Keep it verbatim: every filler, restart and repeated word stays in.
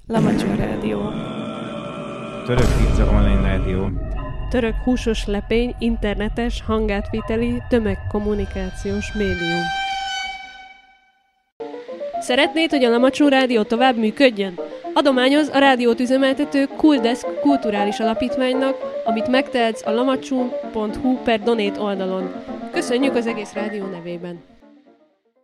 Lamacsó Rádió. Török pizza online rádió. Török húsos lepény, internetes, hangátviteli, tömegkommunikációs médium. Szeretnéd, hogy a Lamacsó Rádió tovább működjön? Adományoz a rádiót üzemeltető Cooldesk kulturális alapítványnak, amit megtehetsz a lamacsó pont hu per donate oldalon. Köszönjük az egész rádió nevében!